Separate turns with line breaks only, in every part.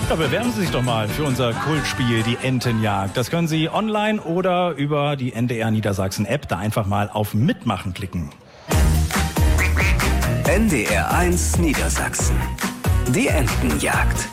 Ja, bewerben Sie sich doch mal für unser Kultspiel, die Entenjagd. Das können Sie online oder über die NDR Niedersachsen App. Da einfach mal auf Mitmachen klicken.
NDR 1 Niedersachsen. Die Entenjagd.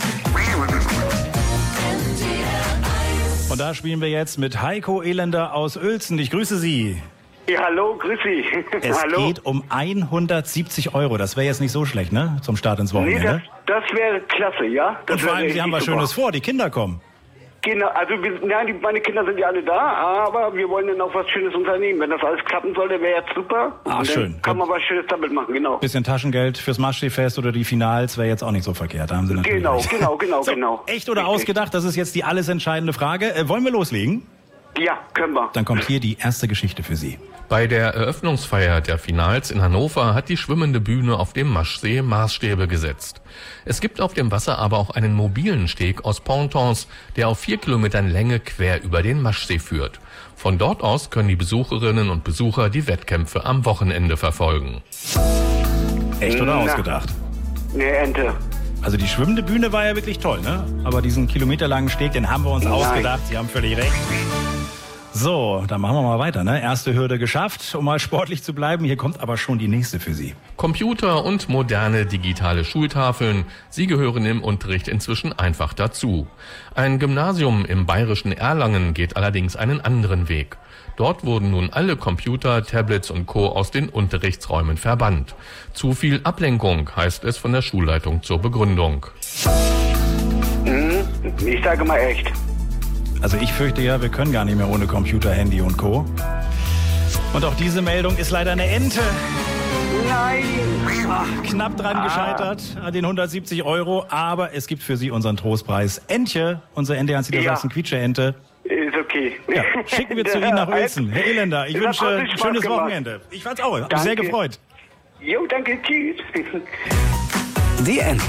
Und da spielen wir jetzt mit Heiko Elender aus Uelzen. Ich grüße Sie.
Ja, hallo, grüß Sie.
Es
Hallo.
geht um 170 €. Das wäre jetzt nicht so schlecht, ne? Zum Start ins
Nee,
Wochenende.
das wäre klasse, ja. Das
Und vor allem, Sie haben was Schönes vor. Die Kinder kommen.
Genau, also meine Kinder sind ja alle da, aber wir wollen dann auch was Schönes unternehmen. Wenn das alles klappen sollte, wäre jetzt super.
Ah,
und
schön.
Dann kann man was Schönes damit machen, genau.
Bisschen Taschengeld fürs Maschsee-Fest oder die Finals wäre jetzt auch nicht so verkehrt. Da haben Sie natürlich
Genau,
recht.
genau.
So, echt oder
Richtig.
ausgedacht? Das ist jetzt die alles entscheidende Frage. Wollen wir loslegen?
Ja, können wir.
Dann kommt hier die erste Geschichte für Sie.
Bei der Eröffnungsfeier der Finals in Hannover hat die schwimmende Bühne auf dem Maschsee Maßstäbe gesetzt. Es gibt auf dem Wasser aber auch einen mobilen Steg aus Pontons, der auf 4 Kilometern Länge quer über den Maschsee führt. Von dort aus können die Besucherinnen und Besucher die Wettkämpfe am Wochenende verfolgen.
Echt oder
Na.
ausgedacht?
Ne, Ente.
Also die schwimmende Bühne war ja wirklich toll, ne? Aber diesen kilometerlangen Steg, den haben wir uns ausgedacht. Sie haben völlig recht. So, dann machen wir mal weiter, ne? Erste Hürde geschafft, um mal sportlich zu bleiben. Hier kommt aber schon die nächste für Sie.
Computer und moderne digitale Schultafeln, sie gehören im Unterricht inzwischen einfach dazu. Ein Gymnasium im bayerischen Erlangen geht allerdings einen anderen Weg. Dort wurden nun alle Computer, Tablets und Co. aus den Unterrichtsräumen verbannt. Zu viel Ablenkung, heißt es von der Schulleitung zur Begründung.
Ich sage mal echt.
Also ich fürchte ja, wir können gar nicht mehr ohne Computer, Handy und Co. Und auch diese Meldung ist leider eine Ente.
Nein.
Knapp dran gescheitert an den 170 €, aber es gibt für Sie unseren Trostpreis. Entje, unsere NDR Niedersachsen Quietsche-Ente.
Ist okay.
Ja, schicken wir zu Ihnen nach Uelzen. Herr Elender, ich
Das
wünsche
hat
ein
mich Spaß
schönes
gemacht.
Wochenende. Ich fand's auch, hab mich sehr
Danke.
gefreut.
Jo, danke, tschüss.
Die Enten.